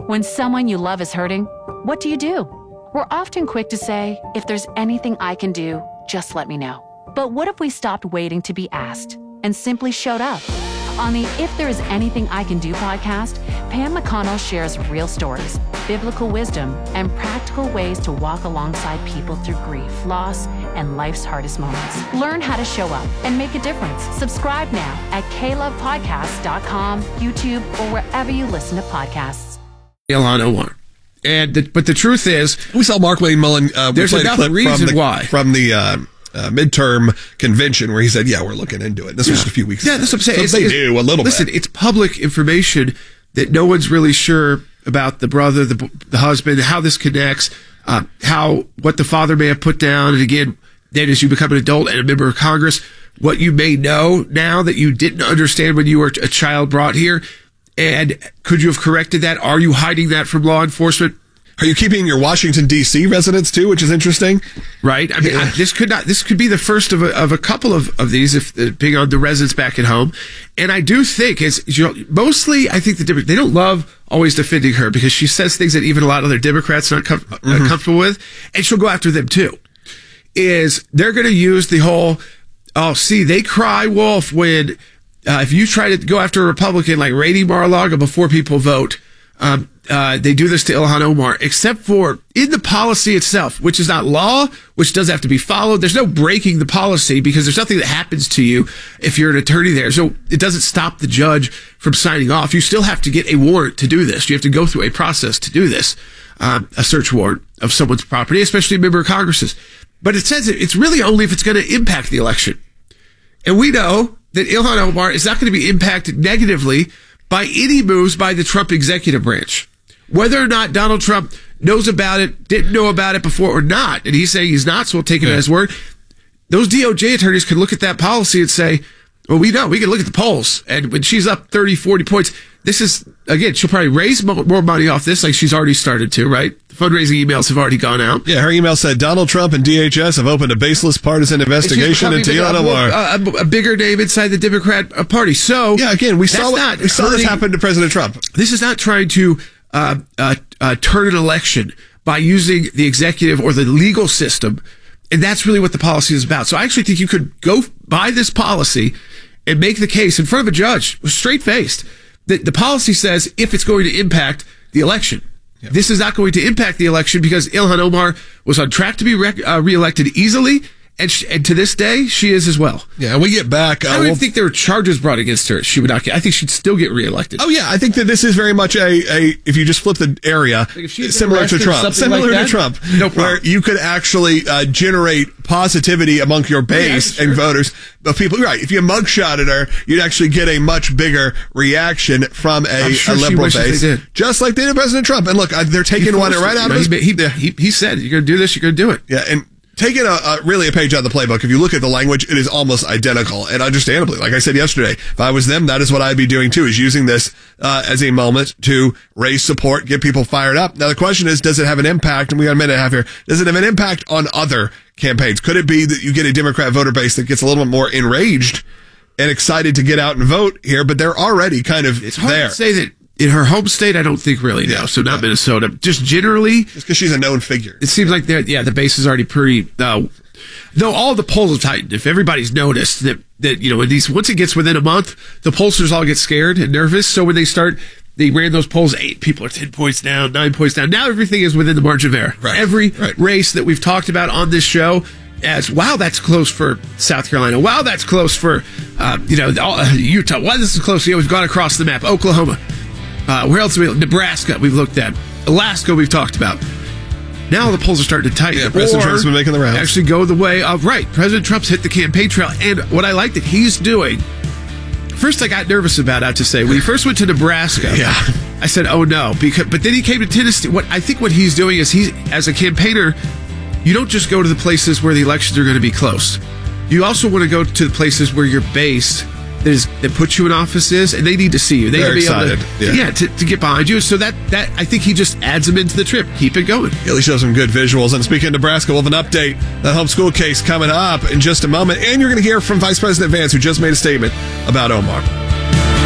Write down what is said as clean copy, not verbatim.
When someone you love is hurting, what do? We're often quick to say, if there's anything I can do, just let me know. But what if we stopped waiting to be asked and simply showed up? On the If There Is Anything I Can Do podcast, Pam McConnell shares real stories, biblical wisdom, and practical ways to walk alongside people through grief, loss, and life's hardest moments. Learn how to show up and make a difference. Subscribe now at klovepodcast.com, YouTube, or wherever you listen to podcasts. Ilhan Omar. But the truth is, we saw Mark Wayne Mullen. There's enough reason why. From the midterm convention where he said, we're looking into it. This was just a few weeks ago. That's what I'm saying. So they do a little bit. Listen, it's public information that no one's really sure about the brother, the husband, how this connects, what the father may have put down. And again, then as you become an adult and a member of Congress, what you may know now that you didn't understand when you were a child brought here. And could you have corrected that? Are you hiding that from law enforcement? Are you keeping your Washington, D.C. residence too, which is interesting? Right. I mean, this could be the first of a couple of these, if being on the residents back at home. And I do think mostly, I think they don't love always defending her because she says things that even a lot of other Democrats are not comfortable with. And she'll go after them too. They're going to use the whole, they cry wolf when, if you try to go after a Republican like Rainey Mar-a-Lago before people vote, they do this to Ilhan Omar, except for in the policy itself, which is not law, which does have to be followed. There's no breaking the policy because there's nothing that happens to you if you're an attorney there. So it doesn't stop the judge from signing off. You still have to get a warrant to do this. You have to go through a process to do this, a search warrant of someone's property, especially a member of Congress's. But it says it's really only if it's going to impact the election. And we know that Ilhan Omar is not going to be impacted negatively by any moves by the Trump executive branch. Whether or not Donald Trump knows about it, didn't know about it before or not, and he's saying he's not, so we'll take it at his word, those DOJ attorneys can look at that policy and say, well, we know, we can look at the polls, and when she's up 30, 40 points, this is, again, she'll probably raise more money off this like she's already started to, right? The fundraising emails have already gone out. Yeah, her email said Donald Trump and DHS have opened a baseless partisan investigation into Ilhan Omar. A bigger name inside the Democrat Party. So, yeah, again, we saw this happen to President Trump. This is not trying to turn an election by using the executive or the legal system. And that's really what the policy is about. So I actually think you could go by this policy and make the case in front of a judge, straight-faced, that the policy says if it's going to impact the election. Yeah. This is not going to impact the election because Ilhan Omar was on track to be reelected easily, and to this day, she is as well. Yeah, and we get back. I don't even think there were charges brought against her. She would not get. I think she'd still get reelected. Oh yeah, I think that this is very much if you just flip the area, similar to Trump, no problem. Where you could actually generate positivity among your base and voters. But people, right? If you mugshotted her, you'd actually get a much bigger reaction from a liberal base, just like they did President Trump. And look, they're taking one right out of his. He said, "You're going to do this. You're going to do it." Yeah, and. Taking really a page out of the playbook, if you look at the language, it is almost identical. And understandably, like I said yesterday, if I was them, that is what I'd be doing too, is using this as a moment to raise support, get people fired up. Now the question is, does it have an impact? And we got a minute and a half here. Does it have an impact on other campaigns? Could it be that you get a Democrat voter base that gets a little bit more enraged and excited to get out and vote here, but they're already kind of it's hard there. To say that. In her home state, I don't think really, no. So not Minnesota. Just generally. Just because she's a known figure. It seems like the base is already pretty, though all the polls have tightened. If everybody's noticed that once it gets within a month, the pollsters all get scared and nervous. So when they ran those polls, 8 people are 10 points down, 9 points down. Now everything is within the margin of error. Right. Every race that we've talked about on this show, wow, that's close for South Carolina. Wow, that's close for, Utah. Wow, this is close. We've gone across the map. Oklahoma. Where else have we? Nebraska, we've looked at. Alaska, we've talked about. Now the polls are starting to tighten. Yeah, President Trump's been making the rounds. Actually go the way of, President Trump's hit the campaign trail. And what I like that he's doing, first I got nervous about, I have to say. When he first went to Nebraska, I said, oh no. But then he came to Tennessee. What he's doing is as a campaigner, you don't just go to the places where the elections are going to be close. You also want to go to the places where your base that puts you in offices, and they need to see you. They're excited. To get behind you. So that I think he just adds them into the trip. Keep it going. Really shows some good visuals. And speaking of Nebraska, we'll have an update. That homeschool case coming up in just a moment. And you're going to hear from Vice President Vance, who just made a statement about Omar.